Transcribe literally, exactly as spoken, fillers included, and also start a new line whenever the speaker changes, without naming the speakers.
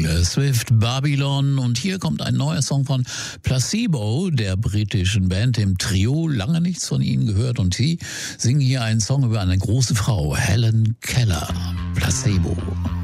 Taylor Swift, Babylon, und hier kommt ein neuer Song von Placebo, der britischen Band, dem Trio. Lange nichts von ihnen gehört und sie singen hier einen Song über eine große Frau, Helen Keller. Placebo.